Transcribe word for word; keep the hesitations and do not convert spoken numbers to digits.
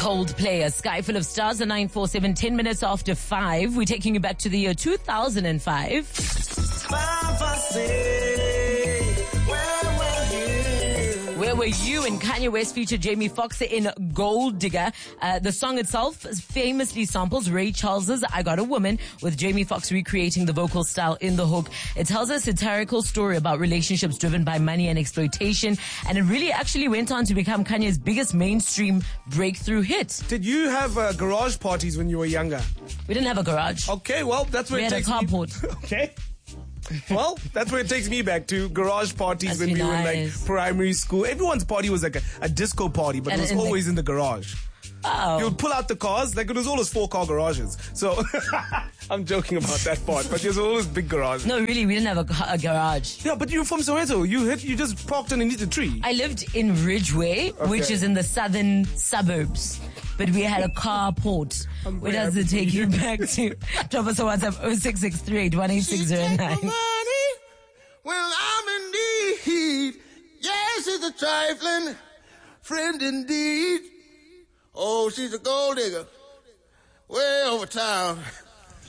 Coldplay, A Sky Full of Stars, at nine four seven, ten minutes after five. We're taking you back to the year two thousand five. Where were you? And Kanye West featured Jamie Foxx in Gold Digger. Uh, the song itself famously samples Ray Charles's I Got a Woman, with Jamie Foxx recreating the vocal style in the hook. It tells a satirical story about relationships driven by money and exploitation, and it really actually went on to become Kanye's biggest mainstream breakthrough hit. Did you have uh, garage parties when you were younger? We didn't have a garage. Okay, well, that's where We it had a takes carport. me... Okay. Well, that's where it takes me back to garage parties. Must when be we were in nice. like primary school. Everyone's party was like a, a disco party, but And it was in the- always in the garage. Oh. You would pull out the cars, like it was always four car garages. So I'm joking about that part, but there's always big garages. No, really, we didn't have a, ga- a garage. Yeah, but you're from Soweto. You hit, you just parked underneath a tree. I lived in Ridgeway, which Okay. is in the southern suburbs. But we had a carport. I'm Where very does it happy take for you you. back to? Drop us a WhatsApp oh six six three eight one eight six zero nine. Well, I'm in need. Yes, it's a trifling friend indeed. Oh, she's a gold digger way over town.